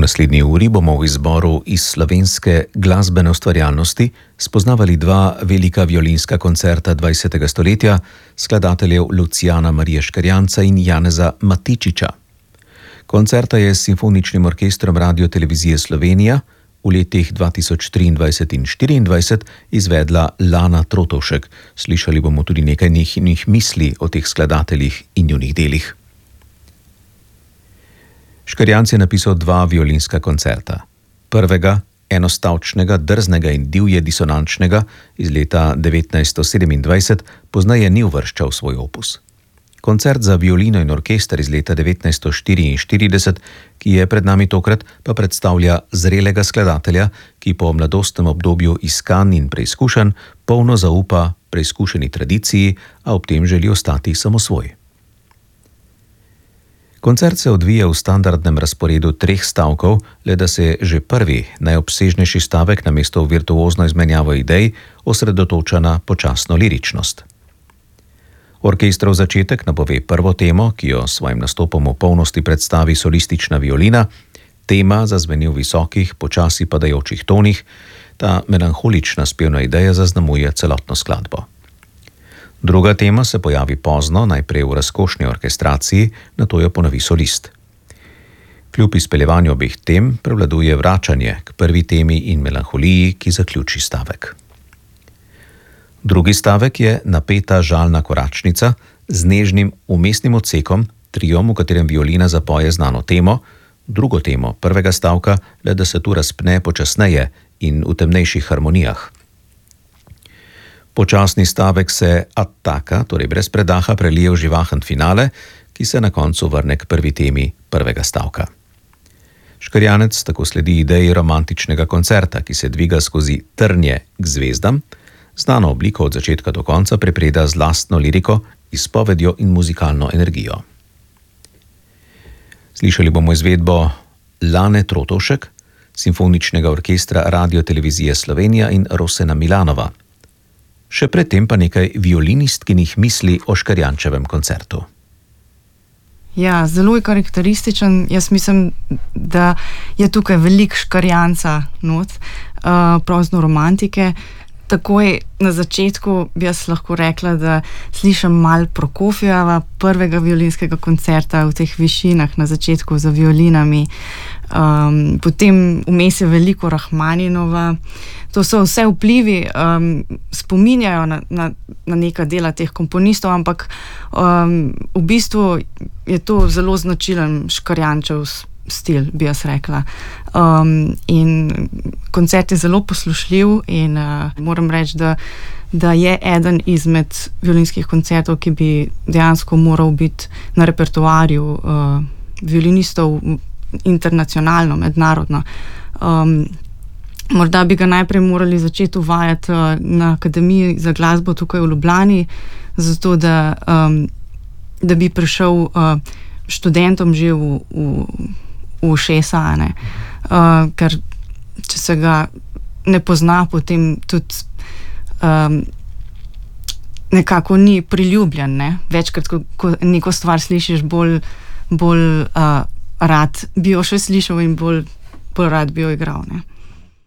naslednji uri bomo v izboru iz slovenske glasbene ustvarjalnosti spoznavali dva velika violinska koncerta 20. stoletja skladateljev Lucijana Marije Škrjanca in Janeza Matičiča. Koncerta je s Simfoničnim orkestrom Radiotelevizije Slovenija v letih 2023 in 2024 izvedla Lana Trotovšek. Slišali bomo tudi nekaj njihovih misli o teh skladateljih in njunih delih. Škrjanc je napisal dva violinska koncerta. Prvega, enostavčnega, drznega in divje disonančnega iz leta 1927, pozneje ni uvrščal v svoj opus. Koncert za violino in orkester iz leta 1944, ki je pred nami tokrat, pa predstavlja zrelega skladatelja, ki po mladostnem obdobju iskanj in preizkušenj polno zaupa preizkušeni tradiciji, a ob tem želi ostati samosvoj. Koncert se odvija v standardnem razporedu 3 stavkov, le da se že prvi, najobsežnejši stavek namesto virtuozno izmenjavo idej osredotoča na počasno liričnost. Orkestrov začetek napove prvo temo, ki jo s svojim nastopom v polnosti predstavi solistična violina, tema zazveni v visokih, počasi padajočih tonih, ta melanholična spevna ideja zaznamuje celotno skladbo. Druga tema se pojavi pozno, najprej v razkošni orkestraciji, nato jo ponovi solist. Kljub izpeljevanju obeh tem prevladuje vračanje k prvi temi in melanholiji, ki zaključi stavek. Drugi stavek je napeta žalna koračnica z nežnim vmesnim odsekom, triom, v katerem violina zapoje znano temo, drugo temo prvega stavka, le da se tu razpne počasneje in v temnejših harmonijah. Počasni stavek se attaka, torej brez predaha, prelije v živahen finale, ki se na koncu vrne k prvi temi prvega stavka. Škrjanec tako sledi ideji romantičnega koncerta, ki se dviga skozi trnje k zvezdam, znano obliko od začetka do konca prepreda z lastno liriko, izpovedjo in muzikalno energijo. Slišali bomo izvedbo Lane Trotovšek, Simfoničnega orkestra Radiotelevizije Slovenija in Rosena Milanova. Še predtem pa nekaj violinistkinih misli o Škrjančevem koncertu. Ja, zelo je karakterističen. Jaz mislim, da je tukaj veliko Škrjanca not, pravzaprav romantike. Takoj na začetku bi jaz lahko rekla, da slišim malo Prokofjeva, prvega violinskega koncerta v teh višinah na začetku za violinami. Potem vmes je veliko Rahmaninova. To so vse vplivi, spominjajo na neka dela teh komponistov, ampak v bistvu je to zelo značilen Škrjančev stil, bi jaz rekla. In koncert je zelo poslušljiv in moram reči, da je eden izmed violinskih koncertov, ki bi dejansko moral biti na repertoarju violinistov internacionalno, mednarodno. Morda bi ga najprej morali začeti uvajati na Akademiji za glasbo tukaj v Ljubljani, zato da bi prišel študentom že v ušesa, ker če se ga ne pozna, potem tudi nekako ni priljubljen. Večkrat, ko neko stvar slišiš, bolj rad bi jo še slišal in bolj rad bi jo igral.